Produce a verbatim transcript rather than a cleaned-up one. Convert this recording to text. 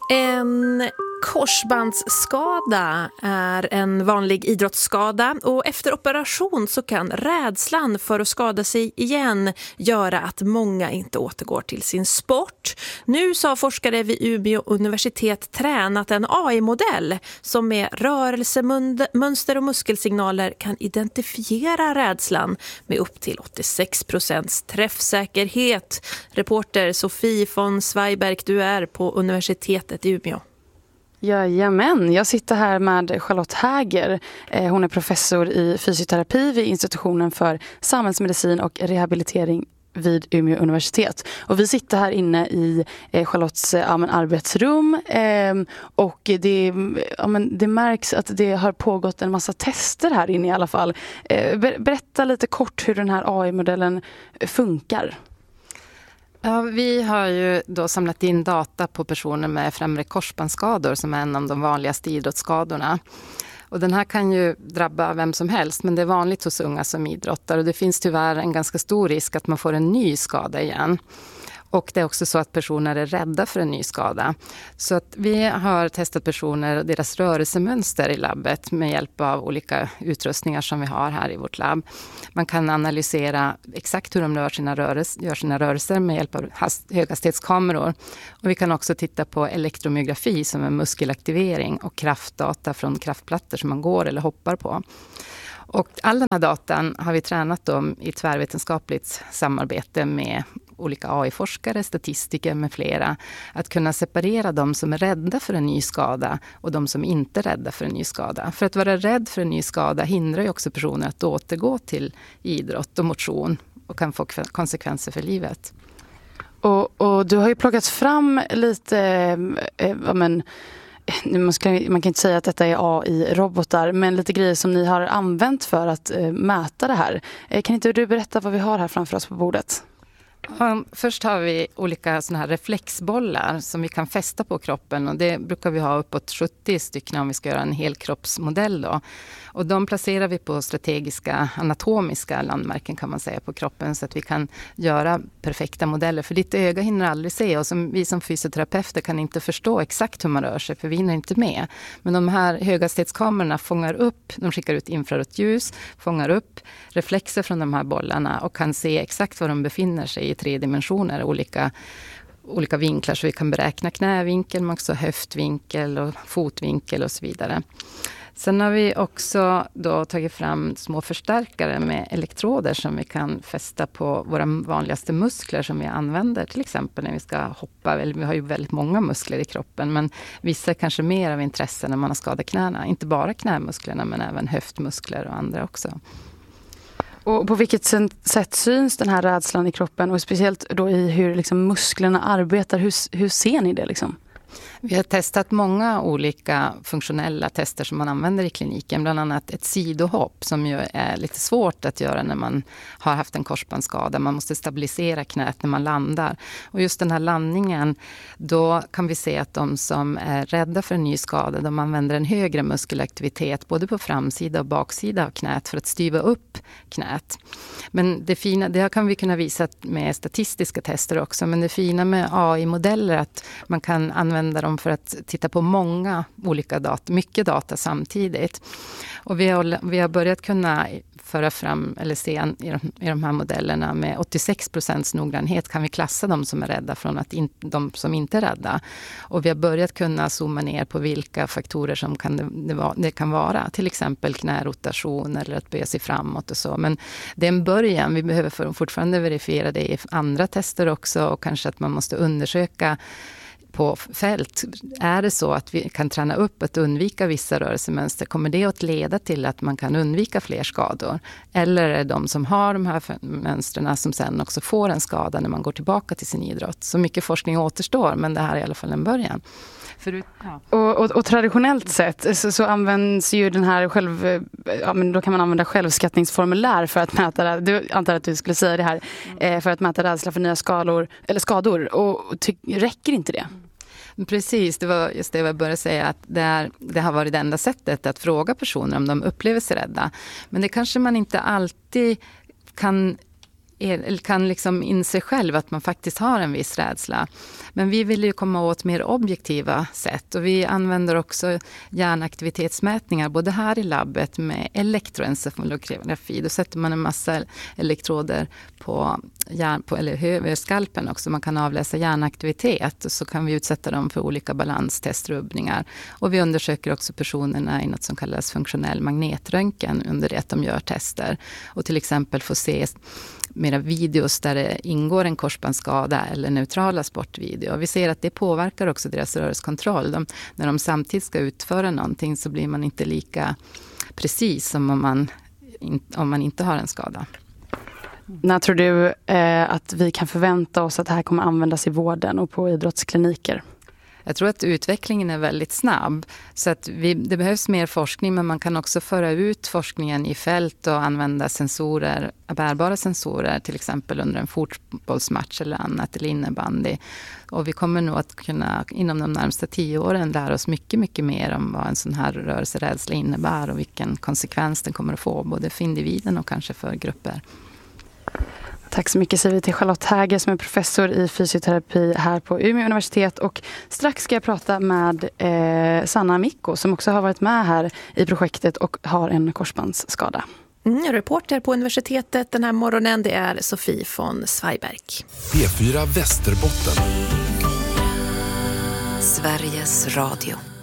En korsbandsskada är en vanlig idrottsskada och efter operation så kan rädslan för att skada sig igen göra att många inte återgår till sin sport. Nu så har forskare vid Umeå universitet tränat en A I-modell som med rörelsemönster och muskelsignaler kan identifiera rädslan med upp till åttiosex procents träffsäkerhet. Reporter Sofie von Zweiberg, du är på universitetet i Umeå. Jajamän, jag sitter här med Charlotte Häger. Hon är professor i fysioterapi vid institutionen för samhällsmedicin och rehabilitering vid Umeå universitet. Och vi sitter här inne i Charlottes ja, men, arbetsrum och det, ja, men, det märks att det har pågått en massa tester här inne i alla fall. Berätta lite kort hur den här A I-modellen funkar. Ja, vi har ju då samlat in data på personer med främre korsbandsskador som är en av de vanligaste idrottsskadorna. Och den här kan ju drabba vem som helst, men det är vanligt hos unga som idrottar och det finns tyvärr en ganska stor risk att man får en ny skada igen. Och det är också så att personer är rädda för en ny skada. Så att vi har testat personer och deras rörelsemönster i labbet med hjälp av olika utrustningar som vi har här i vårt labb. Man kan analysera exakt hur de rör sina, rörelse, gör sina rörelser med hjälp av hast, höghastighetskameror. Och vi kan också titta på elektromyografi som är muskelaktivering och kraftdata från kraftplattor som man går eller hoppar på. Och all den här datan har vi tränat om i tvärvetenskapligt samarbete med olika A I-forskare, statistiker med flera. Att kunna separera de som är rädda för en ny skada och de som inte är rädda för en ny skada. För att vara rädd för en ny skada hindrar ju också personer att återgå till idrott och motion och kan få konsekvenser för livet. Och, och du har ju plockat fram lite... Eh, ja, men, man, ska, man kan inte säga att detta är A I-robotar, men lite grejer som ni har använt för att eh, mäta det här. Eh, kan inte du berätta vad vi har här framför oss på bordet? Um, först har vi olika såna här reflexbollar som vi kan fästa på kroppen och det brukar vi ha uppåt sjuttio stycken om vi ska göra en helkroppsmodell då. Och de placerar vi på strategiska anatomiska landmärken kan man säga på kroppen så att vi kan göra perfekta modeller. För ditt öga hinner aldrig se och som, vi som fysioterapeuter kan inte förstå exakt hur man rör sig för vi hinner inte med. Men de här höghastighetskamerorna fångar upp, de skickar ut infrarött ljus, fångar upp reflexer från de här bollarna och kan se exakt var de befinner sig i tre dimensioner, olika olika vinklar så vi kan beräkna knävinkel, men också höftvinkel och fotvinkel och så vidare. Sen har vi också då tagit fram små förstärkare med elektroder som vi kan fästa på våra vanligaste muskler som vi använder till exempel när vi ska hoppa. Vi har ju väldigt många muskler i kroppen men vissa är kanske mer av intresse när man har skadat knäna. Inte bara knämusklerna men även höftmuskler och andra också. Och på vilket sätt syns den här rädslan i kroppen och speciellt då i hur liksom musklerna arbetar? Hur, hur ser ni det liksom? Vi har testat många olika funktionella tester som man använder i kliniken. Bland annat ett sidohopp som ju är lite svårt att göra när man har haft en korsbandsskada. Man måste stabilisera knät när man landar. Och just den här landningen, då kan vi se att de som är rädda för en ny skada, de använder en högre muskelaktivitet både på framsida och baksida av knät för att styva upp knät. Men det fina, det kan vi kunna visa med statistiska tester också. Men det fina med A I-modeller är att man kan använda dem för att titta på många olika data, mycket data samtidigt. Och vi har, vi har börjat kunna föra fram eller se i de, i de här modellerna med åttiosex procents noggrannhet kan vi klassa de som är rädda från att in, de som inte är rädda. Och vi har börjat kunna zooma ner på vilka faktorer som kan det, det, det kan vara. Till exempel knärotation eller att böja sig framåt och så. Men det är en början. Vi behöver fortfarande verifiera det i andra tester också och kanske att man måste undersöka på fält. Är det så att vi kan träna upp att undvika vissa rörelsemönster, kommer det att leda till att man kan undvika fler skador? Eller är det de som har de här mönstren som sen också får en skada när man går tillbaka till sin idrott? Så mycket forskning återstår, men det här är i alla fall en början. Förut, ja. och, och, och traditionellt sett så, så används ju den här själv, ja, men då kan man använda självskattningsformulär för att mäta, du antar att du skulle säga det här, mm. eh, för att mäta rädsla för nya skador, eller skador, och ty, räcker inte det? Precis, det var just det jag började säga att det, är, det har varit det enda sättet att fråga personer om de upplever sig rädda. Men det kanske man inte alltid kan är, kan liksom inse själv att man faktiskt har en viss rädsla. Men vi vill ju komma åt mer objektiva sätt och vi använder också hjärnaktivitetsmätningar både här i labbet med elektroencefalografi. Då sätter man en massa elektroder på, hjärn, på eller över skalpen också. Man kan avläsa hjärnaktivitet och så kan vi utsätta dem för olika balanstestrubbningar. Och vi undersöker också personerna i något som kallas funktionell magnetröntgen under det att de gör tester. Och till exempel får se mera videos där det ingår en korsbandsskada eller neutrala sportvideo. Vi ser att det påverkar också deras rörelsekontroll. De, när de samtidigt ska utföra någonting så blir man inte lika precis som om man, in, om man inte har en skada. När tror du eh, att vi kan förvänta oss att det här kommer användas i vården och på idrottskliniker? Jag tror att utvecklingen är väldigt snabb så att vi, det behövs mer forskning men man kan också föra ut forskningen i fält och använda sensorer, bärbara sensorer till exempel under en fotbollsmatch eller annat eller innebandy. Och vi kommer nog att kunna inom de närmaste tio åren lära oss mycket, mycket mer om vad en sån här rörelserädsla innebär och vilken konsekvens den kommer att få både för individen och kanske för grupper. Tack så mycket säger vi till Charlotte Häger som är professor i fysioterapi här på Umeå universitet. Och strax ska jag prata med eh, Sanna Mikko som också har varit med här i projektet och har en korsbandsskada. Mm, reporter på universitetet den här morgonen, det är Sofie von Zweiberg. P fyra Västerbotten. Sveriges Radio.